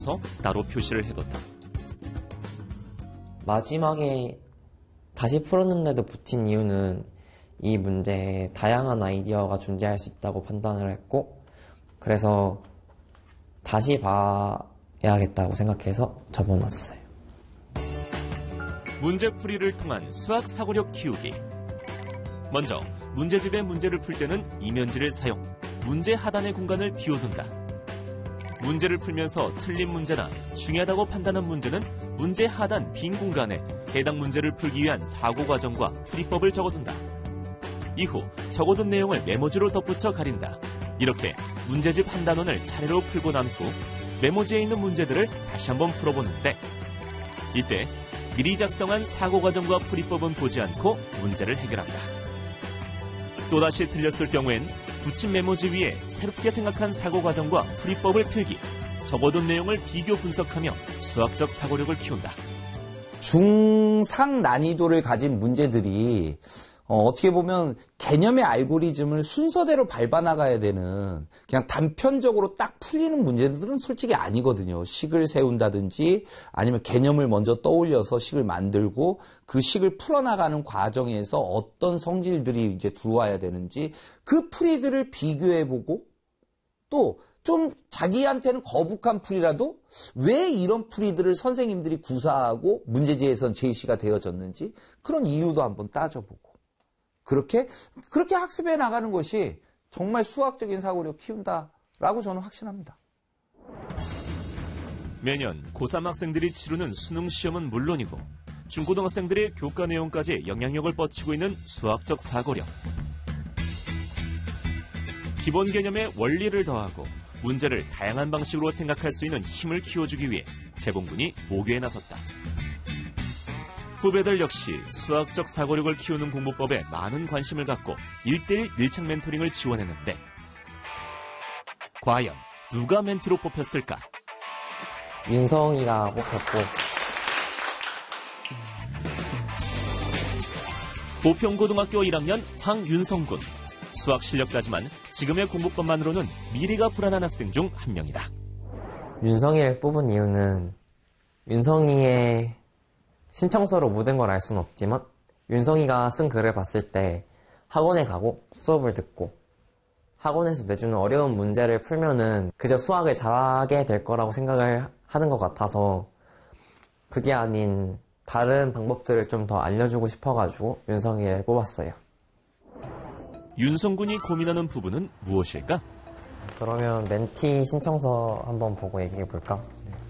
따로 표시를 해뒀다. 마지막에 다시 풀었는데도 붙인 이유는 이 문제에 다양한 아이디어가 존재할 수 있다고 판단을 했고, 그래서 다시 봐야겠다고 생각해서 접어놨어요. 문제풀이를 통한 수학 사고력 키우기. 먼저 문제집의 문제를 풀 때는 이면지를 사용, 문제 하단의 공간을 비워둔다. 문제를 풀면서 틀린 문제나 중요하다고 판단한 문제는 문제 하단 빈 공간에 해당 문제를 풀기 위한 사고 과정과 풀이법을 적어둔다. 이후 적어둔 내용을 메모지로 덧붙여 가린다. 이렇게 문제집 한 단원을 차례로 풀고 난 후 메모지에 있는 문제들을 다시 한번 풀어보는데, 이때 미리 작성한 사고 과정과 풀이법은 보지 않고 문제를 해결한다. 또다시 틀렸을 경우엔 붙인 메모지 위에 새롭게 생각한 사고 과정과 풀이법을 필기, 적어둔 내용을 비교 분석하며 수학적 사고력을 키운다. 중상 난이도를 가진 문제들이 어떻게 보면 개념의 알고리즘을 순서대로 밟아나가야 되는, 그냥 단편적으로 딱 풀리는 문제들은 솔직히 아니거든요. 식을 세운다든지 아니면 개념을 먼저 떠올려서 식을 만들고 그 식을 풀어나가는 과정에서 어떤 성질들이 이제 들어와야 되는지 그 풀이들을 비교해보고, 또 좀 자기한테는 거북한 풀이라도 왜 이런 풀이들을 선생님들이 구사하고 문제지에선 제시가 되어졌는지 그런 이유도 한번 따져보고, 그렇게 학습해 나가는 것이 정말 수학적인 사고력 키운다라고 저는 확신합니다. 매년 고3 학생들이 치르는 수능 시험은 물론이고 중고등학생들의 교과 내용까지 영향력을 뻗치고 있는 수학적 사고력. 기본 개념에 원리를 더하고 문제를 다양한 방식으로 생각할 수 있는 힘을 키워주기 위해 재봉군이 모교에 나섰다. 후배들 역시 수학적 사고력을 키우는 공부법에 많은 관심을 갖고 1:1 밀착 멘토링을 지원했는데, 과연 누가 멘티로 뽑혔을까? 윤성이가 뽑혔고, 보평고등학교 1학년 황윤성군. 수학 실력자지만 지금의 공부법만으로는 미래가 불안한 학생 중 한 명이다. 윤성이를 뽑은 이유는 윤성이의 신청서로 모든 걸 알 수는 없지만 윤성이가 쓴 글을 봤을 때 학원에 가고 수업을 듣고 학원에서 내주는 어려운 문제를 풀면은 그저 수학을 잘하게 될 거라고 생각을 하는 것 같아서, 그게 아닌 다른 방법들을 좀 더 알려주고 싶어가지고 윤성이를 뽑았어요. 윤성군이 고민하는 부분은 무엇일까? 그러면 멘티 신청서 한번 보고 얘기해볼까?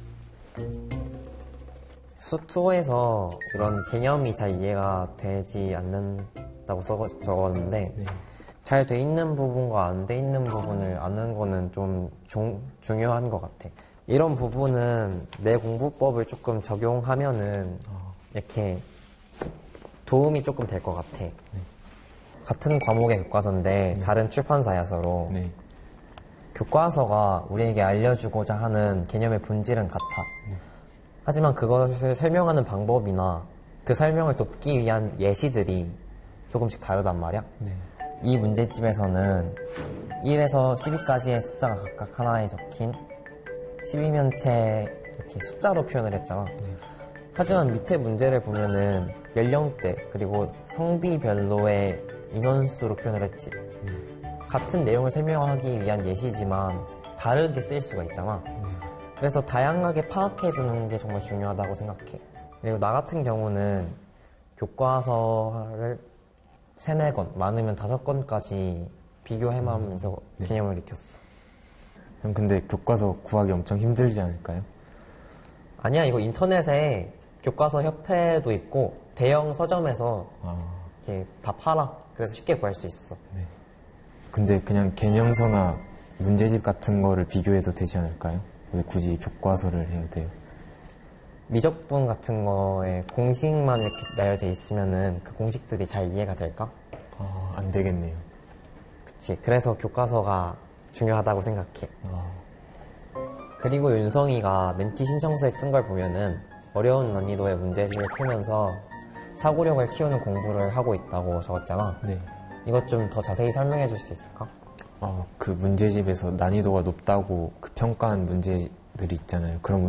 수투에서 이런 개념이 잘 이해가 되지 않는다고 적었는데, 잘 돼 있는 부분과 안 돼 있는 부분을 아는 거는 좀 중요한 것 같아. 이런 부분은 내 공부법을 조금 적용하면은 이렇게 도움이 조금 될 것 같아. 같은 과목의 교과서인데 다른 출판사야 서로. 교과서가 우리에게 알려주고자 하는 개념의 본질은 같아. 하지만 그것을 설명하는 방법이나 그 설명을 돕기 위한 예시들이 조금씩 다르단 말이야. 이 문제집에서는 1에서 12까지의 숫자가 각각 하나에 적힌 12면체 이렇게 숫자로 표현을 했잖아. 하지만 밑에 문제를 보면은 연령대 그리고 성비별로의 인원수로 표현을 했지. 같은 내용을 설명하기 위한 예시지만 다르게 쓰일 수가 있잖아. 그래서 다양하게 파악해두는 게 정말 중요하다고 생각해. 그리고 나 같은 경우는 교과서를 3-4권, 많으면 5권까지 비교해보면서 개념을 익혔어. 근데 교과서 구하기 엄청 힘들지 않을까요? 아니야, 이거 인터넷에 교과서 협회도 있고 대형 서점에서 이렇게 다 팔아. 그래서 쉽게 구할 수 있어. 근데 그냥 개념서나 문제집 같은 거를 비교해도 되지 않을까요? 왜 굳이 교과서를 해야 돼요? 미적분 같은 거에 공식만 이렇게 나열돼 있으면은 그 공식들이 잘 이해가 될까? 안 되겠네요. 그치. 그래서 교과서가 중요하다고 생각해. 그리고 윤성이가 멘티 신청서에 쓴 걸 보면은 어려운 난이도의 문제집을 풀면서 사고력을 키우는 공부를 하고 있다고 적었잖아. 이것 좀 더 자세히 설명해 줄 수 있을까? 그 문제집에서 난이도가 높다고 그 평가한 문제들이 있잖아요. 그런